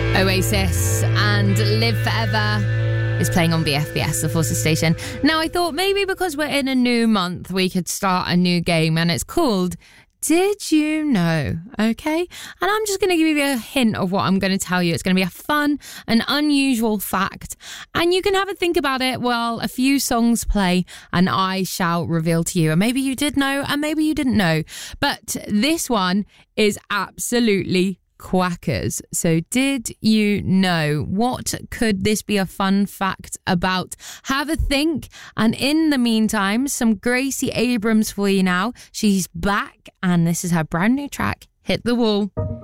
Oasis and Live Forever is playing on BFBS, the Forces station. Now, I thought maybe because we're in a new month, we could start a new game, and it's called Did You Know? Okay? And I'm just going to give you a hint of what I'm going to tell you. It's going to be a fun and unusual fact, and you can have a think about it while a few songs play, and I shall reveal to you. And maybe you did know, and maybe you didn't know. But this one is absolutely quackers. So did you know? What could this be a fun fact about? Have a think. And in the meantime, some Gracie Abrams for you now. She's back, and this is her brand new track, Hit the Wall.